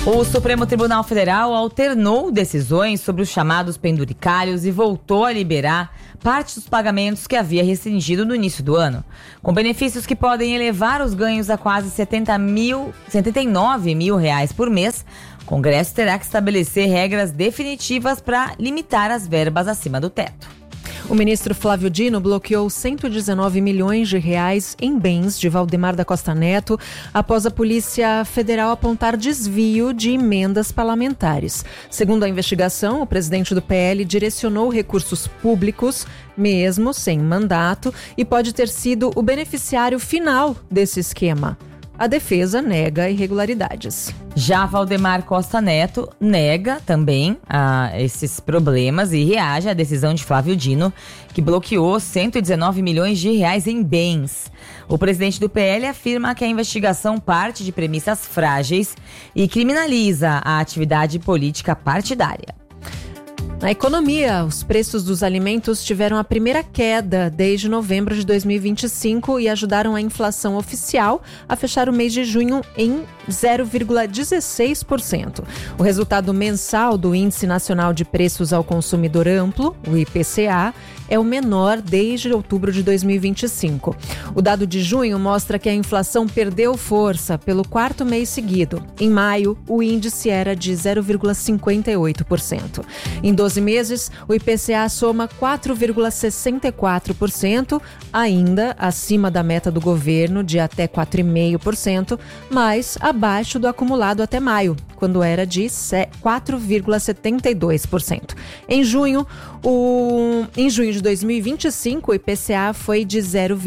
O Supremo Tribunal Federal alternou decisões sobre os chamados penduricalhos e voltou a liberar parte dos pagamentos que havia restringido no início do ano. Com benefícios que podem elevar os ganhos a quase R$79 mil por mês, o Congresso terá que estabelecer regras definitivas para limitar as verbas acima do teto. O ministro Flávio Dino bloqueou R$119 milhões em bens de Valdemar da Costa Neto após a Polícia Federal apontar desvio de emendas parlamentares. Segundo a investigação, o presidente do PL direcionou recursos públicos, mesmo sem mandato, e pode ter sido o beneficiário final desse esquema. A defesa nega irregularidades. Já Valdemar Costa Neto nega também esses problemas e reage à decisão de Flávio Dino, que bloqueou R$119 milhões em bens. O presidente do PL afirma que a investigação parte de premissas frágeis e criminaliza a atividade política partidária. Na economia, os preços dos alimentos tiveram a primeira queda desde novembro de 2025 e ajudaram a inflação oficial a fechar o mês de junho em 0,16%. O resultado mensal do Índice Nacional de Preços ao Consumidor Amplo, o IPCA, é o menor desde outubro de 2025. O dado de junho mostra que a inflação perdeu força pelo quarto mês seguido. Em maio, o índice era de 0,58%. Em 12 meses, o IPCA soma 4,64%, ainda acima da meta do governo de até 4,5%, mas abaixo do acumulado até maio, quando era de 4,72%. Em junho de 2025, o IPCA foi de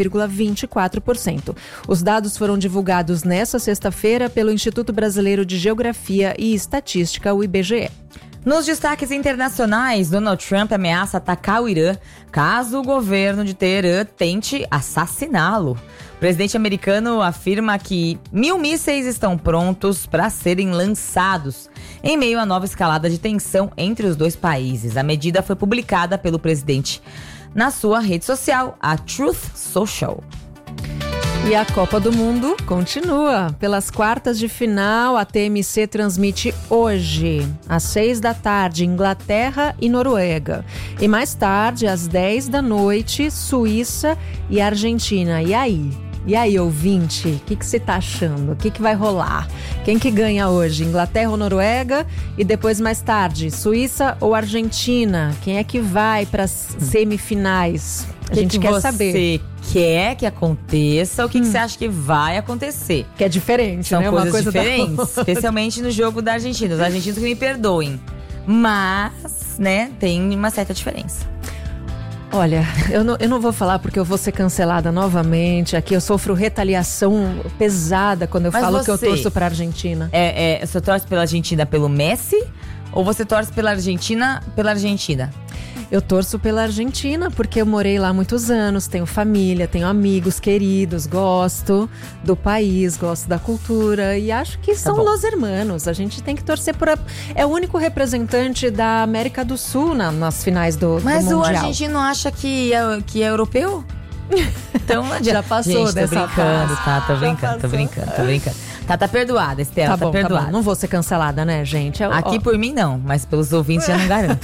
0,24%. Os dados foram divulgados nesta sexta-feira pelo Instituto Brasileiro de Geografia e Estatística, o IBGE. Nos destaques internacionais, Donald Trump ameaça atacar o Irã caso o governo de Teherã tente assassiná-lo. O presidente americano afirma que 1.000 mísseis estão prontos para serem lançados em meio à nova escalada de tensão entre os dois países. A medida foi publicada pelo presidente na sua rede social, a Truth Social. E a Copa do Mundo continua. Pelas quartas de final, a TMC transmite hoje, às 6 da tarde, Inglaterra e Noruega. E mais tarde, às 10 da noite, Suíça e Argentina. E aí, ouvinte, o que você tá achando? O que vai rolar? Quem que ganha hoje? Inglaterra ou Noruega? E depois, mais tarde, Suíça ou Argentina? Quem é que vai para as semifinais? A gente quer saber. Você quer que aconteça? O que você acha que vai acontecer? Que é diferente, São né? coisas Uma coisa diferentes, especialmente no jogo da Argentina. Os argentinos que me perdoem. Mas, né, tem uma certa diferença. Olha, eu não vou falar porque eu vou ser cancelada novamente. Aqui eu sofro retaliação pesada quando eu falo que eu torço pra Argentina. Você torce pela Argentina pelo Messi? Ou você torce pela Argentina pela Argentina? Eu torço pela Argentina porque eu morei lá há muitos anos, tenho família, tenho amigos queridos, gosto do país, gosto da cultura e acho que são los hermanos. A gente tem que torcer por... É o único representante da América do Sul nas finais do Mundial. Mas o argentino acha que é europeu? Então não adianta. Já passou gente, dessa brincando, fase. Tô brincando. Tá perdoada, Estela, tá perdoada. Tá bom. Não vou ser cancelada, né, gente? Aqui por mim não, mas pelos ouvintes já não garanto.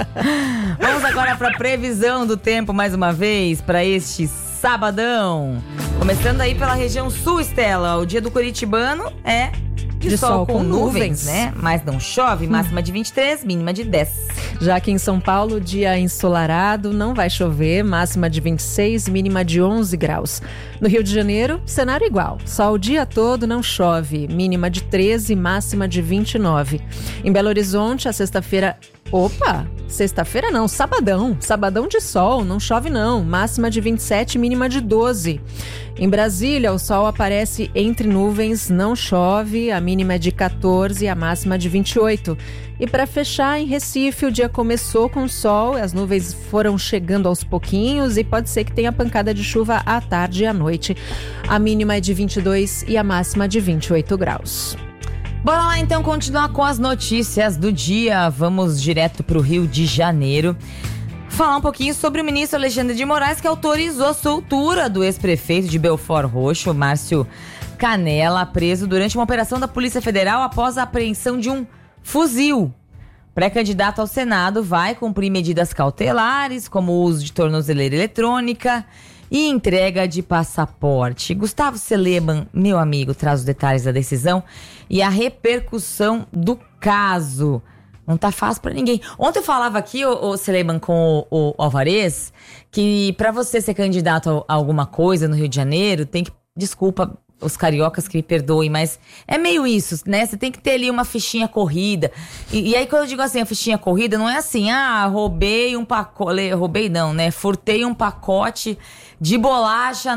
Vamos agora para a previsão do tempo mais uma vez para este sabadão. Começando aí pela região sul, Estela. O dia do curitibano é de sol com nuvens, né? Mas não chove, máxima de 23, mínima de 10. Já aqui em São Paulo, dia ensolarado, não vai chover, máxima de 26, mínima de 11 graus. No Rio de Janeiro, cenário igual. Sol o dia todo, não chove, mínima de 13, máxima de 29. Em Belo Horizonte, a sexta-feira... Sexta-feira não, sabadão de sol, não chove não, máxima de 27, mínima de 12. Em Brasília, o sol aparece entre nuvens, não chove, a mínima é de 14 e a máxima de 28. E para fechar, em Recife, o dia começou com sol, as nuvens foram chegando aos pouquinhos e pode ser que tenha pancada de chuva à tarde e à noite. A mínima é de 22 e a máxima de 28 graus. Bora lá então continuar com as notícias do dia. Vamos direto para o Rio de Janeiro. Falar um pouquinho sobre o ministro Alexandre de Moraes, que autorizou a soltura do ex-prefeito de Belford Roxo, Márcio Canela, preso durante uma operação da Polícia Federal após a apreensão de um fuzil. Pré-candidato ao Senado vai cumprir medidas cautelares, como o uso de tornozeleira eletrônica e entrega de passaporte. Gustavo Seleman, meu amigo, traz os detalhes da decisão e a repercussão do caso. Não tá fácil pra ninguém. Ontem eu falava aqui, o Seleman, com o Alvarez, que pra você ser candidato a alguma coisa no Rio de Janeiro, tem que... Desculpa os cariocas que me perdoem, mas é meio isso, né? Você tem que ter ali uma fichinha corrida. E aí, quando eu digo assim, a fichinha corrida, não é assim, roubei um pacote... Roubei não, né? Furtei um pacote de bolacha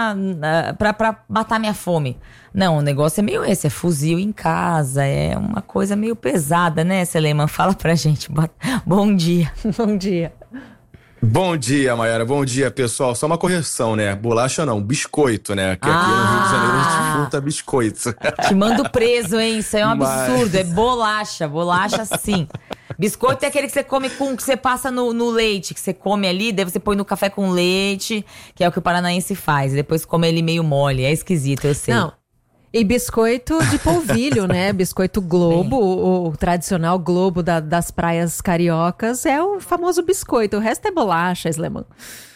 pra matar minha fome. Não, o negócio é meio esse, é fuzil em casa, é uma coisa meio pesada, né, Seleman? Fala pra gente. Bom dia. Bom dia. Bom dia, Mayara. Bom dia, pessoal. Só uma correção, né? Bolacha não, biscoito, né? Que aqui no Rio de Janeiro a gente furta biscoito. Te mando preso, hein? Isso aí é um absurdo. É bolacha. Bolacha, sim. Biscoito é aquele que você come que você passa no leite, que você come ali, daí você põe no café com leite, que é o que o paranaense faz. E depois come ele meio mole. É esquisito, eu sei. Não. E biscoito de polvilho, né? Biscoito Globo, o tradicional Globo das praias cariocas é o famoso biscoito. O resto é bolacha, Sleman.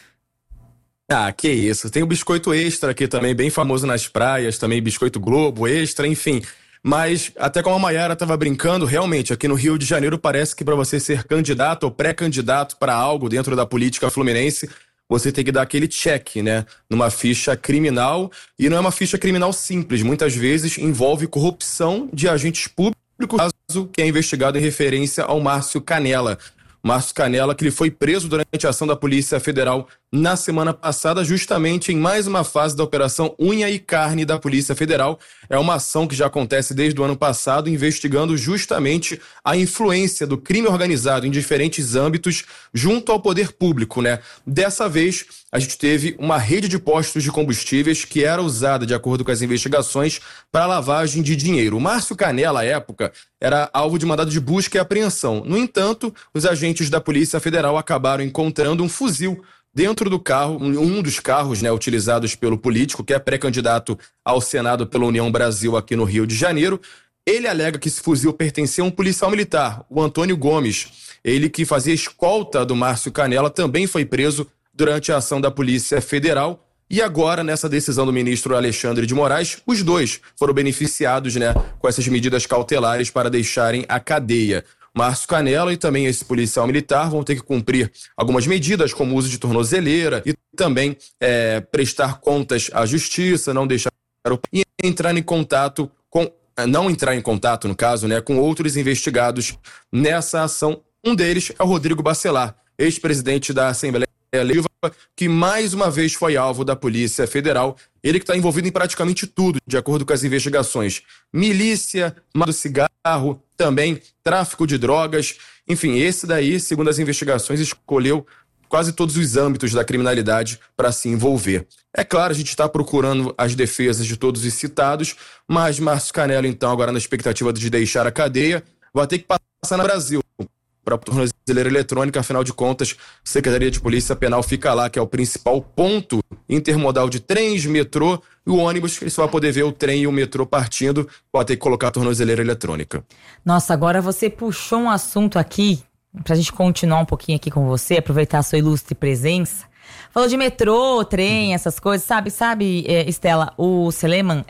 Ah, que isso. Tem o biscoito extra aqui também, bem famoso nas praias, também biscoito Globo, extra, enfim. Mas, até como a Mayara estava brincando, realmente, aqui no Rio de Janeiro parece que para você ser candidato ou pré-candidato para algo dentro da política fluminense, você tem que dar aquele check, né, numa ficha criminal, e não é uma ficha criminal simples, muitas vezes envolve corrupção de agentes públicos, caso que é investigado em referência ao Márcio Canela. Márcio Canela, que ele foi preso durante a ação da Polícia Federal na semana passada, justamente em mais uma fase da Operação Unha e Carne da Polícia Federal. É uma ação que já acontece desde o ano passado, investigando justamente a influência do crime organizado em diferentes âmbitos junto ao poder público, né? Dessa vez, a gente teve uma rede de postos de combustíveis que era usada, de acordo com as investigações, para lavagem de dinheiro. O Márcio Canela, à época, era alvo de mandado de busca e apreensão. No entanto, os agentes da Polícia Federal acabaram encontrando um fuzil dentro do carro, um dos carros, né, utilizados pelo político, que é pré-candidato ao Senado pela União Brasil aqui no Rio de Janeiro. Ele alega que esse fuzil pertencia a um policial militar, o Antônio Gomes. Ele, que fazia escolta do Márcio Canela, também foi preso durante a ação da Polícia Federal. E agora, nessa decisão do ministro Alexandre de Moraes, os dois foram beneficiados, né, com essas medidas cautelares para deixarem a cadeia. Márcio Canela e também esse policial militar vão ter que cumprir algumas medidas, como o uso de tornozeleira e também prestar contas à justiça, não deixar e entrar em contato com, não entrar em contato, no caso, né, com outros investigados nessa ação. Um deles é o Rodrigo Bacelar, ex-presidente da Assembleia Legislativa, que mais uma vez foi alvo da Polícia Federal. Ele que está envolvido em praticamente tudo, de acordo com as investigações. Milícia, do cigarro, também tráfico de drogas. Enfim, esse daí, segundo as investigações, escolheu quase todos os âmbitos da criminalidade para se envolver. É claro, a gente está procurando as defesas de todos os citados, mas Márcio Canela, então, agora na expectativa de deixar a cadeia, vai ter que passar no Brasil para a tornozeleira eletrônica. Afinal de contas, a Secretaria de Polícia Penal fica lá, que é o principal ponto intermodal de trens, metrô e o ônibus. Ele só vai poder ver o trem e o metrô partindo, vai ter que colocar a tornozeleira eletrônica. Nossa, agora você puxou um assunto aqui, pra gente continuar um pouquinho aqui com você, aproveitar a sua ilustre presença. Falou de metrô, trem, essas coisas, sabe, Estela, o Seleman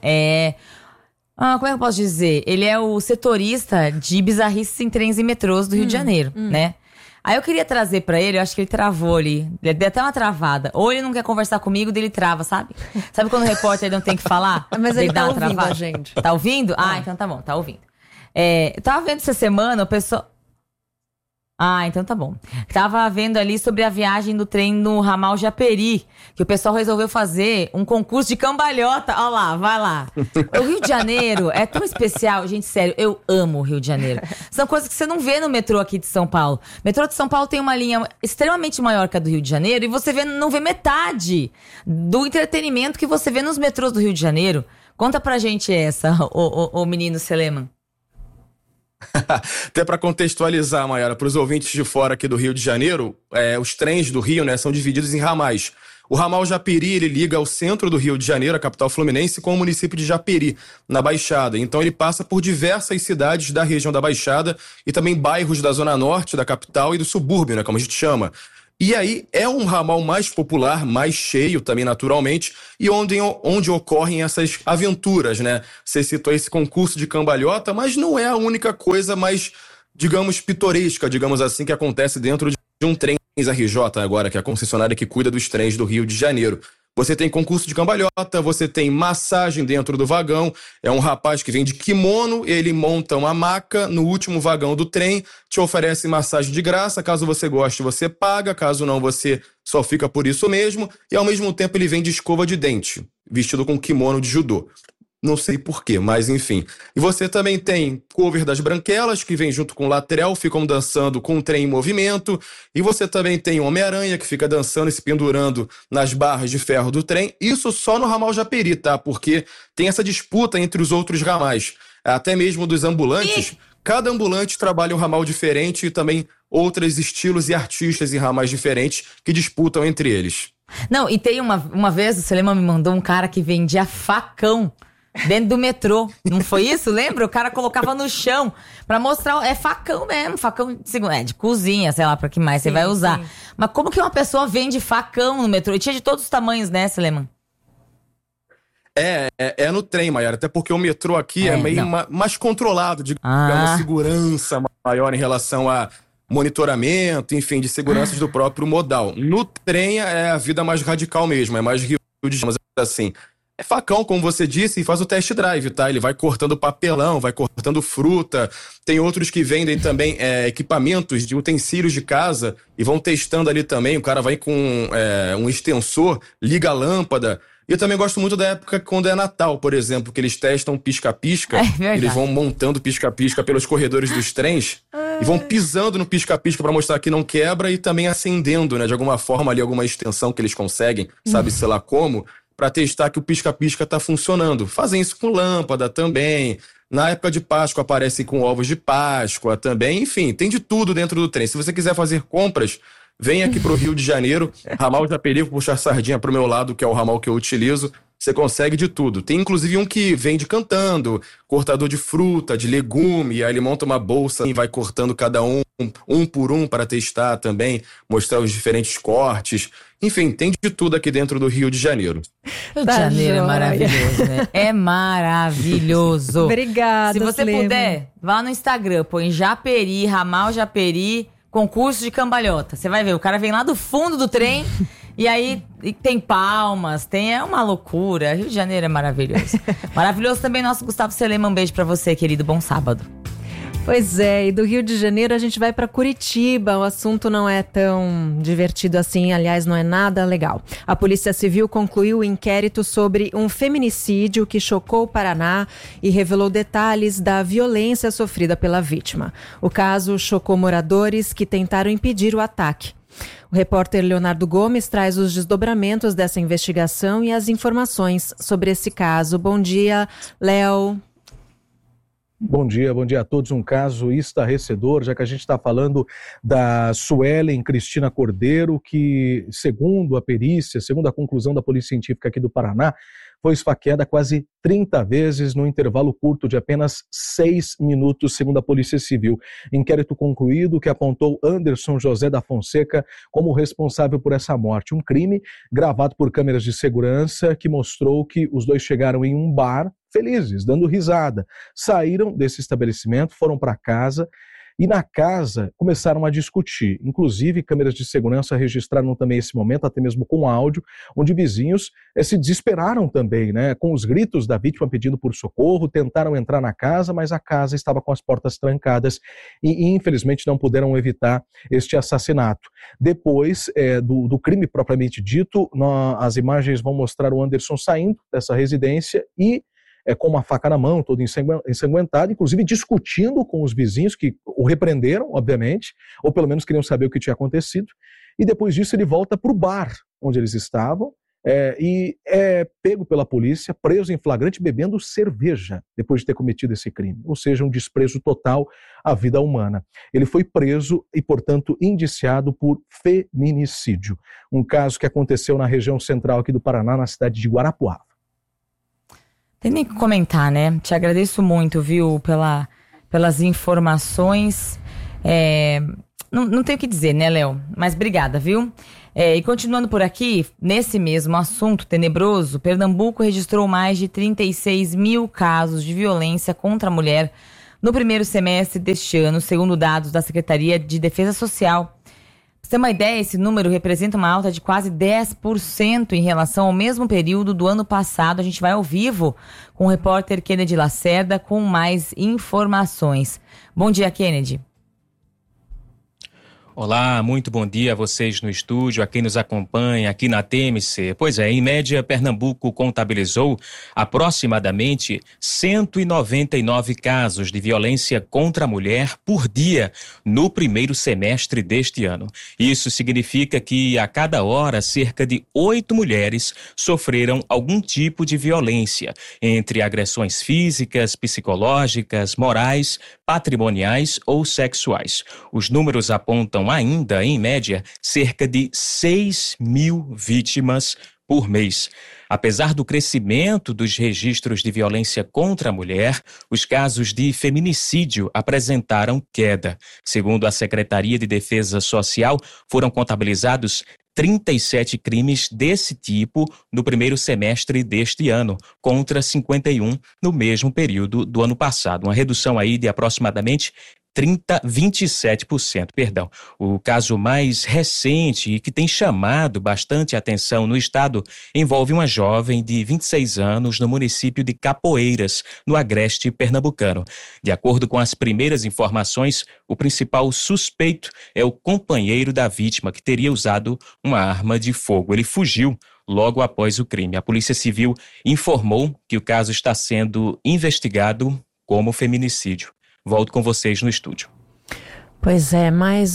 como é que eu posso dizer? Ele é o setorista de bizarrices em trens e metrôs do Rio de Janeiro, né? Aí eu queria trazer pra ele, eu acho que ele travou ali. Ele deu até uma travada. Ou ele não quer conversar comigo, dele trava, sabe? Sabe quando o repórter não tem que falar? Mas ele tá ouvindo a gente. Tá ouvindo? Então tá bom, tá ouvindo. Eu tava vendo essa semana, o pessoal... então tá bom. Tava vendo ali sobre a viagem do trem no ramal Japeri, que o pessoal resolveu fazer um concurso de cambalhota. Olha lá, vai lá. O Rio de Janeiro é tão especial. Gente, sério, eu amo o Rio de Janeiro. São coisas que você não vê no metrô aqui de São Paulo. O metrô de São Paulo tem uma linha extremamente maior que a do Rio de Janeiro, e você não vê metade do entretenimento que você vê nos metrôs do Rio de Janeiro. Conta pra gente essa, o menino Seleman. Até para contextualizar, Mayara, para os ouvintes de fora aqui do Rio de Janeiro, os trens do Rio, né, são divididos em ramais. O ramal Japeri, ele liga ao centro do Rio de Janeiro, a capital fluminense, com o município de Japeri, na Baixada. Então ele passa por diversas cidades da região da Baixada e também bairros da zona norte da capital e do subúrbio, né, como a gente chama. E aí é um ramal mais popular, mais cheio também naturalmente, e onde ocorrem essas aventuras, né? Você citou esse concurso de cambalhota, mas não é a única coisa mais, digamos, pitoresca, digamos assim, que acontece dentro de um trem RJ agora, que é a concessionária que cuida dos trens do Rio de Janeiro. Você tem concurso de cambalhota, você tem massagem dentro do vagão, é um rapaz que vem de kimono, ele monta uma maca no último vagão do trem, te oferece massagem de graça, caso você goste você paga, caso não você só fica por isso mesmo, e ao mesmo tempo ele vem de escova de dente, vestido com kimono de judô. Não sei porquê, mas enfim. E você também tem cover das Branquelas, que vem junto com o Latrell, ficam dançando com o trem em movimento. E você também tem o Homem-Aranha, que fica dançando e se pendurando nas barras de ferro do trem. Isso só no ramal Japeri, tá? Porque tem essa disputa entre os outros ramais. Até mesmo dos ambulantes. Cada ambulante trabalha um ramal diferente e também outros estilos e artistas em ramais diferentes que disputam entre eles. Não, e tem uma vez, o Celema me mandou um cara que vendia facão dentro do metrô, não foi isso? Lembra? O cara colocava no chão pra mostrar, é facão mesmo, facão de cozinha, sei lá, pra que mais você vai usar. Sim. Mas como que uma pessoa vende facão no metrô? E tinha de todos os tamanhos, né, Celema? É no trem, Mayara, até porque o metrô aqui é meio mais controlado, digamos, segurança maior em relação a monitoramento, enfim, de seguranças do próprio modal. No trem é a vida mais radical mesmo, é mais Rio de Janeiro, assim. É facão, como você disse, e faz o test drive, tá? Ele vai cortando papelão, vai cortando fruta. Tem outros que vendem também equipamentos de utensílios de casa e vão testando ali também. O cara vai com um extensor, liga a lâmpada. E eu também gosto muito da época quando é Natal, por exemplo, que eles testam pisca-pisca. Eles vão montando pisca-pisca pelos corredores dos trens e vão pisando no pisca-pisca para mostrar que não quebra e também acendendo, né? De alguma forma ali, alguma extensão que eles conseguem, sabe, sei lá como, para testar que o pisca-pisca tá funcionando. Fazem isso com lâmpada também. Na época de Páscoa aparecem com ovos de Páscoa também. Enfim, tem de tudo dentro do trem. Se você quiser fazer compras, vem aqui pro Rio de Janeiro. Ramal Japeri, vou puxar sardinha pro meu lado, que é o ramal que eu utilizo. Você consegue de tudo. Tem inclusive um que vende cantando, cortador de fruta, de legume, aí ele monta uma bolsa e vai cortando cada um por um para testar também, mostrar os diferentes cortes. Enfim, tem de tudo aqui dentro do Rio de Janeiro. Rio de Janeiro é maravilhoso, né? É maravilhoso. Obrigada, Se você puder, vá no Instagram, põe Japeri, ramal Japeri, concurso de cambalhota. Você vai ver, o cara vem lá do fundo do trem... E aí tem palmas, é uma loucura. Rio de Janeiro é maravilhoso. Maravilhoso também nosso Gustavo Celema. Um beijo pra você, querido. Bom sábado. Pois é, e do Rio de Janeiro a gente vai para Curitiba. O assunto não é tão divertido assim, aliás, não é nada legal. A Polícia Civil concluiu o inquérito sobre um feminicídio que chocou o Paraná e revelou detalhes da violência sofrida pela vítima. O caso chocou moradores que tentaram impedir o ataque. O repórter Leonardo Gomes traz os desdobramentos dessa investigação e as informações sobre esse caso. Bom dia, Léo. Bom dia a todos. Um caso estarrecedor, já que a gente está falando da Suelen Cristina Cordeiro, que, segundo a perícia, segundo a conclusão da Polícia Científica aqui do Paraná, foi esfaqueada quase 30 vezes no intervalo curto de apenas 6 minutos, segundo a Polícia Civil. Inquérito concluído que apontou Anderson José da Fonseca como responsável por essa morte. Um crime gravado por câmeras de segurança que mostrou que os dois chegaram em um bar felizes, dando risada. Saíram desse estabelecimento, foram para casa e na casa começaram a discutir. Inclusive, câmeras de segurança registraram também esse momento, até mesmo com áudio, onde vizinhos se desesperaram também, né, com os gritos da vítima pedindo por socorro, tentaram entrar na casa, mas a casa estava com as portas trancadas e infelizmente não puderam evitar este assassinato. Depois do crime propriamente dito, as imagens vão mostrar o Anderson saindo dessa residência e com uma faca na mão, todo ensanguentado, inclusive discutindo com os vizinhos que o repreenderam, obviamente, ou pelo menos queriam saber o que tinha acontecido. E depois disso ele volta para o bar onde eles estavam e é pego pela polícia, preso em flagrante bebendo cerveja depois de ter cometido esse crime, ou seja, um desprezo total à vida humana. Ele foi preso e, portanto, indiciado por feminicídio, um caso que aconteceu na região central aqui do Paraná, na cidade de Guarapuava. Tem nem que comentar, né? Te agradeço muito, viu, pelas informações. Não tenho o que dizer, né, Léo? Mas obrigada, viu? E continuando por aqui, nesse mesmo assunto tenebroso, Pernambuco registrou mais de 36 mil casos de violência contra a mulher no primeiro semestre deste ano, segundo dados da Secretaria de Defesa Social. Pra você ter uma ideia, esse número representa uma alta de quase 10% em relação ao mesmo período do ano passado. A gente vai ao vivo com o repórter Kennedy Lacerda com mais informações. Bom dia, Kennedy. Olá, muito bom dia a vocês no estúdio, a quem nos acompanha aqui na TMC. Pois é, em média, Pernambuco contabilizou aproximadamente 199 casos de violência contra a mulher por dia no primeiro semestre deste ano. Isso significa que a cada hora, cerca de 8 mulheres sofreram algum tipo de violência, entre agressões físicas, psicológicas, morais, patrimoniais ou sexuais. Os números apontam ainda, em média, cerca de 6 mil vítimas por mês. Apesar do crescimento dos registros de violência contra a mulher, os casos de feminicídio apresentaram queda. Segundo a Secretaria de Defesa Social, foram contabilizados 37 crimes desse tipo no primeiro semestre deste ano, contra 51 no mesmo período do ano passado. Uma redução aí de aproximadamente 27%. O caso mais recente e que tem chamado bastante atenção no estado envolve uma jovem de 26 anos no município de Capoeiras, no agreste pernambucano. De acordo com as primeiras informações, o principal suspeito é o companheiro da vítima, que teria usado uma arma de fogo. Ele fugiu logo após o crime. A Polícia Civil informou que o caso está sendo investigado como feminicídio. Volto com vocês no estúdio. Pois é, mais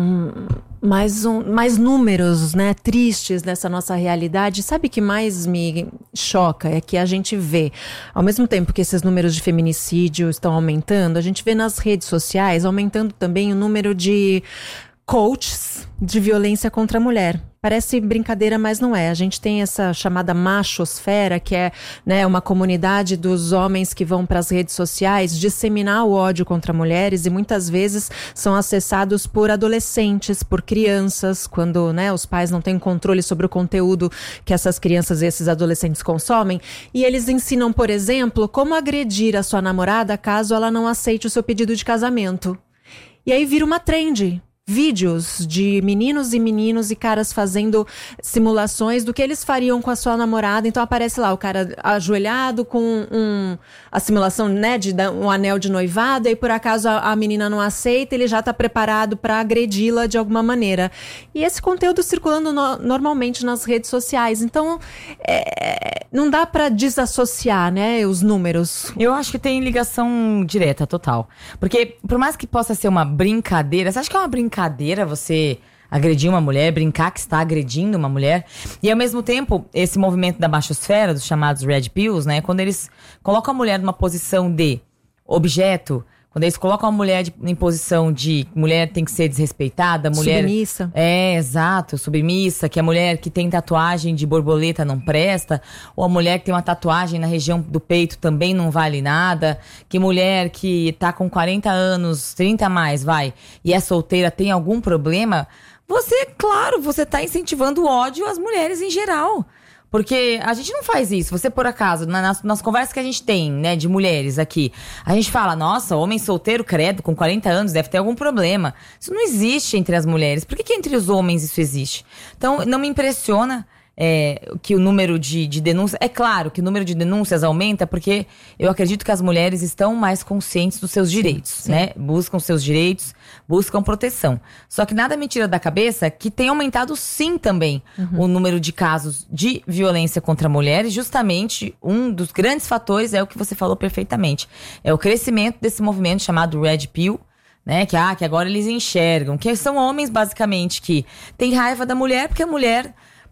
números, né, tristes dessa nossa realidade. Sabe o que mais me choca? É que a gente vê, ao mesmo tempo que esses números de feminicídio estão aumentando, a gente vê nas redes sociais aumentando também o número de coaches de violência contra a mulher. Parece brincadeira, mas não é. A gente tem essa chamada machosfera, que é, né, uma comunidade dos homens que vão para as redes sociais disseminar o ódio contra mulheres, e muitas vezes são acessados por adolescentes, por crianças, quando, né, os pais não têm controle sobre o conteúdo que essas crianças e esses adolescentes consomem. E eles ensinam, por exemplo, como agredir a sua namorada caso ela não aceite o seu pedido de casamento. E aí vira uma trend. Vídeos de meninos e caras fazendo simulações do que eles fariam com a sua namorada. Então aparece lá o cara ajoelhado com a simulação, né, de um anel de noivado, e por acaso a menina não aceita, ele já está preparado para agredi-la de alguma maneira. E esse conteúdo circulando normalmente nas redes sociais. Então não dá para desassociar, né, os números. Eu acho que tem ligação direta, total. Porque por mais que possa ser uma brincadeira, você acha que é uma brincadeira você agredir uma mulher, brincar que está agredindo uma mulher? E ao mesmo tempo, esse movimento da machosfera, dos chamados Red Pills, né? Quando eles colocam a mulher numa posição de objeto, quando eles colocam a mulher em posição de mulher tem que ser desrespeitada, mulher... Submissa. Exato, submissa, que a mulher que tem tatuagem de borboleta não presta, ou a mulher que tem uma tatuagem na região do peito também não vale nada, que mulher que tá com 40 anos, 30 a mais, e é solteira tem algum problema, você tá incentivando o ódio às mulheres em geral. Porque a gente não faz isso. Você, por acaso, nas conversas que a gente tem, né, de mulheres aqui, a gente fala, nossa, homem solteiro, credo, com 40 anos, deve ter algum problema. Isso não existe entre as mulheres. Por que entre os homens isso existe? Então, não me impressiona que o número de denúncias... É claro que o número de denúncias aumenta porque eu acredito que as mulheres estão mais conscientes dos seus direitos, né? Buscam seus direitos, buscam proteção. Só que nada me tira da cabeça que tem aumentado sim também o número de casos de violência contra mulheres. Justamente um dos grandes fatores é o que você falou perfeitamente. É o crescimento desse movimento chamado Red Pill, né? Que agora eles enxergam. Que são homens, basicamente, que têm raiva da mulher porque a mulher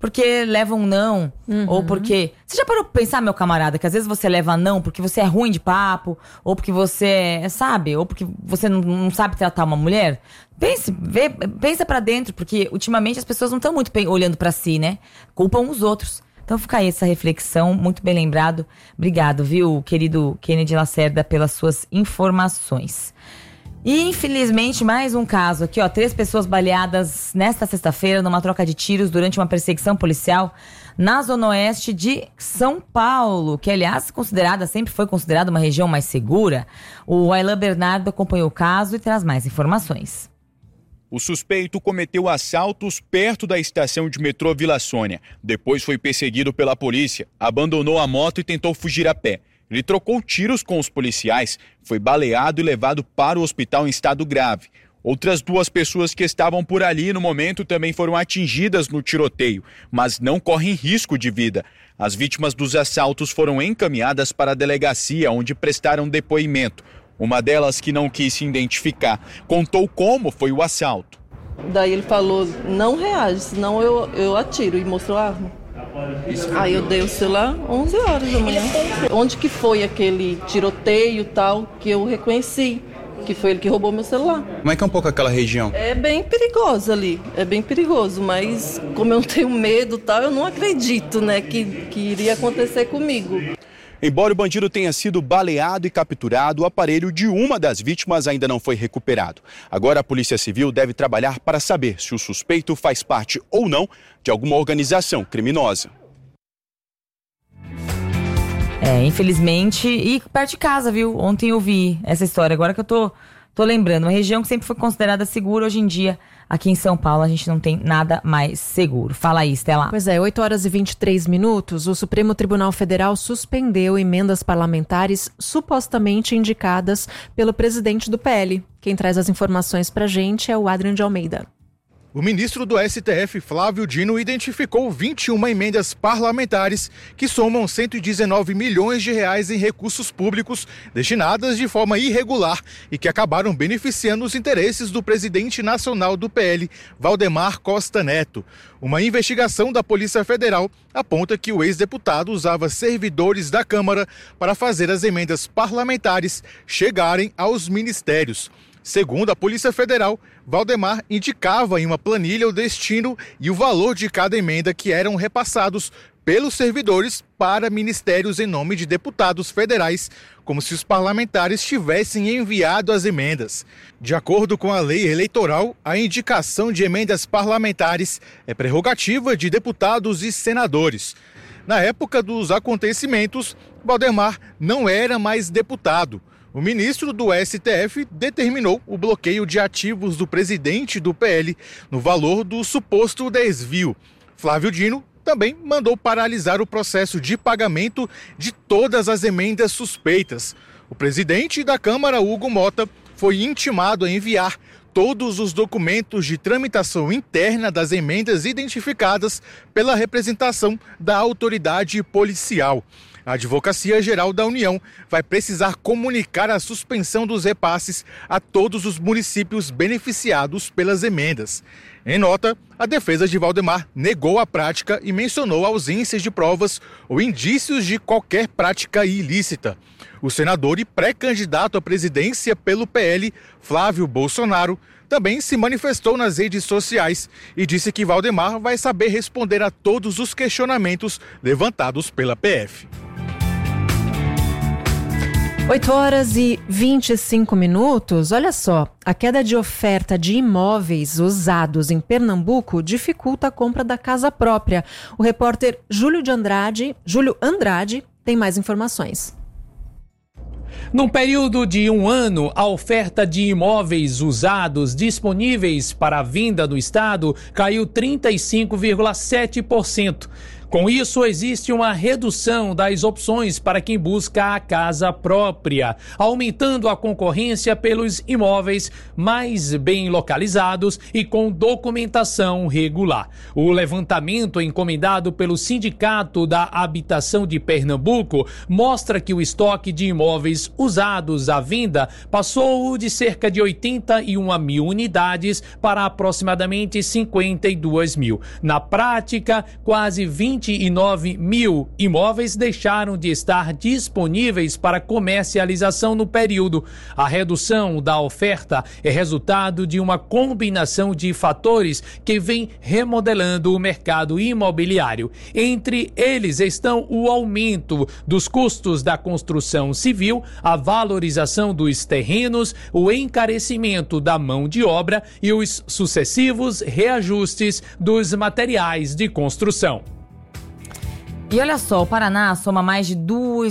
porque leva um não, ou porque... Você já parou pra pensar, meu camarada, que às vezes você leva não porque você é ruim de papo, ou porque você, sabe, ou porque você não sabe tratar uma mulher? Pensa pra dentro, porque ultimamente as pessoas não estão muito olhando pra si, né? Culpam os outros. Então fica aí essa reflexão, muito bem lembrado. Obrigado, viu, querido Kennedy Lacerda, pelas suas informações. E infelizmente mais um caso aqui, 3 pessoas baleadas nesta sexta-feira numa troca de tiros durante uma perseguição policial na zona oeste de São Paulo, que aliás sempre foi considerada uma região mais segura. O Aylan Bernardo acompanhou o caso e traz mais informações. O suspeito cometeu assaltos perto da estação de metrô Vila Sônia. Depois foi perseguido pela polícia, abandonou a moto e tentou fugir a pé. Ele trocou tiros com os policiais, foi baleado e levado para o hospital em estado grave. Outras 2 pessoas que estavam por ali no momento também foram atingidas no tiroteio, mas não correm risco de vida. As vítimas dos assaltos foram encaminhadas para a delegacia, onde prestaram depoimento. Uma delas, que não quis se identificar, contou como foi o assalto. Daí ele falou, não reage, senão eu atiro, e mostrou a arma. Aí eu dei o celular 11 horas da manhã. Onde que foi aquele tiroteio e tal que eu reconheci, que foi ele que roubou meu celular. Como é que é um pouco aquela região? É bem perigoso ali, é bem perigoso, mas como eu não tenho medo e tal, eu não acredito, né, que iria acontecer comigo. Embora o bandido tenha sido baleado e capturado, o aparelho de uma das vítimas ainda não foi recuperado. Agora a Polícia Civil deve trabalhar para saber se o suspeito faz parte ou não de alguma organização criminosa. Infelizmente, e perto de casa, viu? Ontem eu vi essa história, agora que eu tô lembrando. Uma região que sempre foi considerada segura, hoje em dia, aqui em São Paulo, a gente não tem nada mais seguro. Fala aí, Stella. Pois é, 8 horas e 23 minutos, o Supremo Tribunal Federal suspendeu emendas parlamentares supostamente indicadas pelo presidente do PL. Quem traz as informações pra gente é o Adrian de Almeida. O ministro do STF, Flávio Dino, identificou 21 emendas parlamentares que somam 119 milhões de reais em recursos públicos destinadas de forma irregular e que acabaram beneficiando os interesses do presidente nacional do PL, Valdemar Costa Neto. Uma investigação da Polícia Federal aponta que o ex-deputado usava servidores da Câmara para fazer as emendas parlamentares chegarem aos ministérios. Segundo a Polícia Federal, Valdemar indicava em uma planilha o destino e o valor de cada emenda que eram repassados pelos servidores para ministérios em nome de deputados federais, como se os parlamentares tivessem enviado as emendas. De acordo com a lei eleitoral, a indicação de emendas parlamentares é prerrogativa de deputados e senadores. Na época dos acontecimentos, Valdemar não era mais deputado. O ministro do STF determinou o bloqueio de ativos do presidente do PL no valor do suposto desvio. Flávio Dino também mandou paralisar o processo de pagamento de todas as emendas suspeitas. O presidente da Câmara, Hugo Mota, foi intimado a enviar todos os documentos de tramitação interna das emendas identificadas pela representação da autoridade policial. A Advocacia Geral da União vai precisar comunicar a suspensão dos repasses a todos os municípios beneficiados pelas emendas. Em nota, a defesa de Valdemar negou a prática e mencionou ausências de provas ou indícios de qualquer prática ilícita. O senador e pré-candidato à presidência pelo PL, Flávio Bolsonaro, também se manifestou nas redes sociais e disse que Valdemar vai saber responder a todos os questionamentos levantados pela PF. 8 horas e 25 minutos. Olha só, a queda de oferta de imóveis usados em Pernambuco dificulta a compra da casa própria. O repórter Júlio Andrade tem mais informações. Num período de um ano, a oferta de imóveis usados disponíveis para a venda no estado caiu 35,7%. Com isso, existe uma redução das opções para quem busca a casa própria, aumentando a concorrência pelos imóveis mais bem localizados e com documentação regular. O levantamento encomendado pelo Sindicato da Habitação de Pernambuco mostra que o estoque de imóveis usados à venda passou de cerca de 81 mil unidades para aproximadamente 52 mil. Na prática, quase 29 mil imóveis deixaram de estar disponíveis para comercialização no período. A redução da oferta é resultado de uma combinação de fatores que vem remodelando o mercado imobiliário. Entre eles estão o aumento dos custos da construção civil, a valorização dos terrenos, o encarecimento da mão de obra e os sucessivos reajustes dos materiais de construção. E olha só, o Paraná soma mais de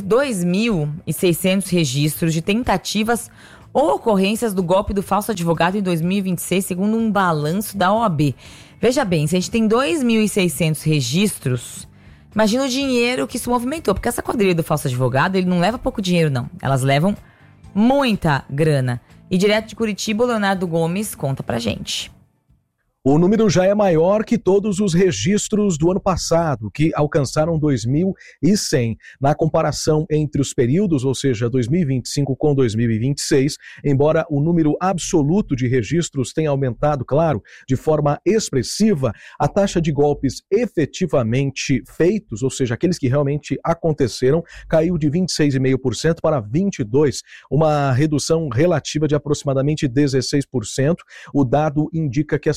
2.600 registros de tentativas ou ocorrências do golpe do falso advogado em 2026, segundo um balanço da OAB. Veja bem, se a gente tem 2.600 registros, imagina o dinheiro que isso movimentou, porque essa quadrilha do falso advogado, ele não leva pouco dinheiro, não. Elas levam muita grana. E direto de Curitiba, o Leonardo Gomes conta pra gente. O número já é maior que todos os registros do ano passado, que alcançaram 2.100. Na comparação entre os períodos, ou seja, 2025 com 2026, embora o número absoluto de registros tenha aumentado, claro, de forma expressiva, a taxa de golpes efetivamente feitos, ou seja, aqueles que realmente aconteceram, caiu de 26,5% para 22%, uma redução relativa de aproximadamente 16%. O dado indica que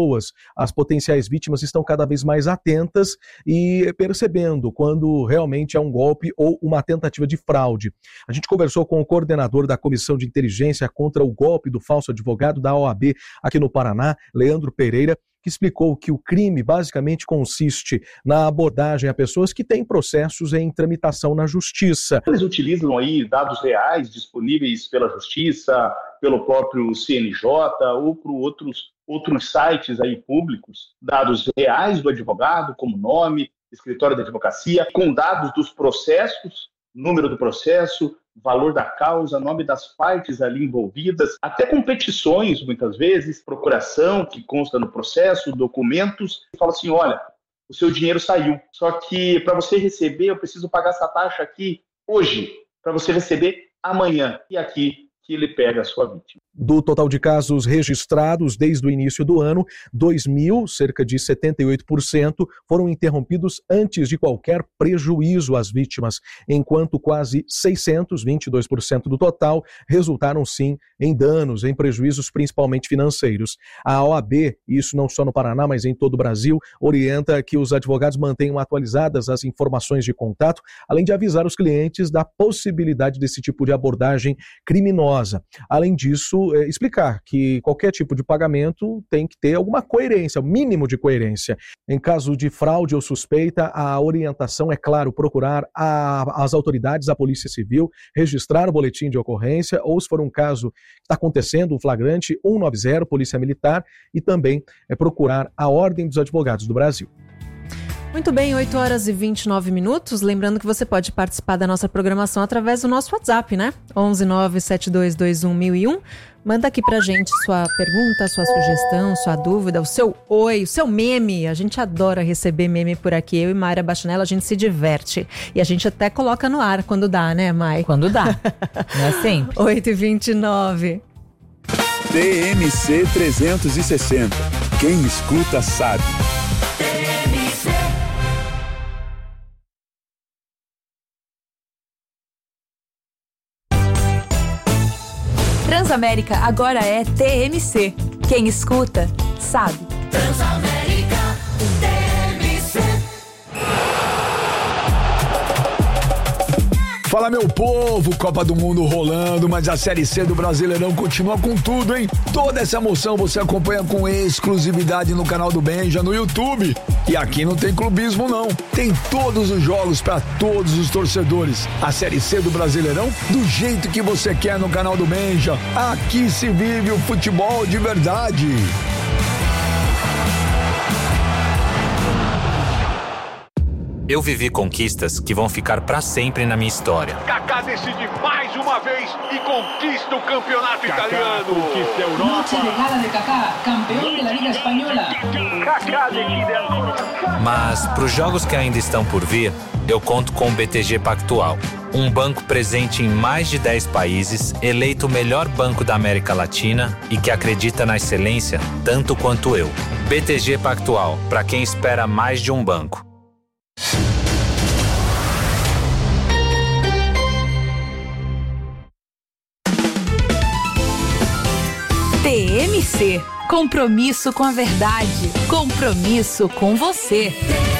as potenciais vítimas estão cada vez mais atentas e percebendo quando realmente é um golpe ou uma tentativa de fraude. A gente conversou com o coordenador da Comissão de Inteligência contra o Golpe do Falso Advogado da OAB aqui no Paraná, Leandro Pereira, que explicou que o crime basicamente consiste na abordagem a pessoas que têm processos em tramitação na justiça. Eles utilizam aí dados reais disponíveis pela justiça, pelo próprio CNJ ou por outros sites aí públicos, dados reais do advogado, como nome, escritório da advocacia, com dados dos processos, número do processo, valor da causa, nome das partes ali envolvidas, até com petições, muitas vezes, procuração que consta no processo, documentos, e fala assim, olha, o seu dinheiro saiu, só que para você receber eu preciso pagar essa taxa aqui hoje, para você receber amanhã, e aqui que ele pega a sua vítima. Do total de casos registrados desde o início do ano, 2.000, cerca de 78%, foram interrompidos antes de qualquer prejuízo às vítimas, enquanto quase 600, 22% do total, resultaram sim em danos, em prejuízos principalmente financeiros. A OAB, isso não só no Paraná, mas em todo o Brasil, orienta que os advogados mantenham atualizadas as informações de contato, além de avisar os clientes da possibilidade desse tipo de abordagem criminosa. Além disso, explicar que qualquer tipo de pagamento tem que ter alguma coerência, o mínimo de coerência. Em caso de fraude ou suspeita, a orientação é, claro, procurar as autoridades, a Polícia Civil, registrar o boletim de ocorrência ou, se for um caso que está acontecendo, um flagrante, 190, Polícia Militar, e também procurar a Ordem dos Advogados do Brasil. Muito bem, 8 horas e 29 minutos. Lembrando que você pode participar da nossa programação através do nosso WhatsApp, né? 11972211001. Manda aqui pra gente sua pergunta, sua sugestão, sua dúvida, o seu oi, o seu meme. A gente adora receber meme por aqui. Eu e Mayra Bastianella, a gente se diverte. E a gente até coloca no ar quando dá, né, Mai? Quando dá. Não é sempre. 8h29. TMC 360. Quem escuta sabe. Transamérica agora é TMC. Quem escuta, sabe. Transamérica TMC. Fala, meu povo, Copa do Mundo rolando, mas a Série C do Brasileirão continua com tudo, hein? Toda essa emoção você acompanha com exclusividade no canal do Benja no YouTube. E aqui não tem clubismo, não. Tem todos os jogos para todos os torcedores. A Série C do Brasileirão do jeito que você quer no canal do Benja. Aqui se vive o futebol de verdade. Eu vivi conquistas que vão ficar pra sempre na minha história. Kaká decide mais uma vez e conquista o campeonato italiano. Conquista a Europa. Noche de gala de Kaká, campeão da Liga Espanhola. Kaká decide a... Mas pros jogos que ainda estão por vir, eu conto com o BTG Pactual. Um banco presente em mais de 10 países, eleito o melhor banco da América Latina e que acredita na excelência tanto quanto eu. BTG Pactual, para quem espera mais de um banco. TMC. Compromisso com a verdade. Compromisso com você.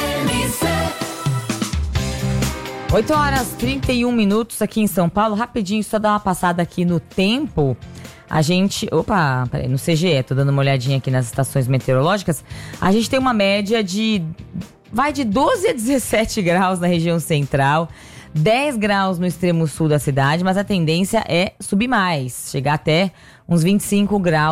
8h31 aqui em São Paulo. Rapidinho, só dar uma passada aqui no tempo. A gente... Opa, peraí, no CGE, tô dando uma olhadinha aqui nas estações meteorológicas. A gente tem uma média de... Vai de 12 a 17 graus na região central, 10 graus no extremo sul da cidade, mas a tendência é subir mais, chegar até uns 25 graus.